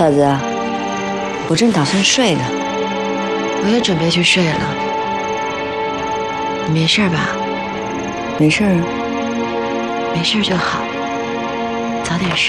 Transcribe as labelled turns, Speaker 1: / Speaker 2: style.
Speaker 1: 嫂子，我正打算睡呢。
Speaker 2: 我也准备去睡了。你没事吧？
Speaker 1: 没事啊。
Speaker 2: 没事就好，早点睡。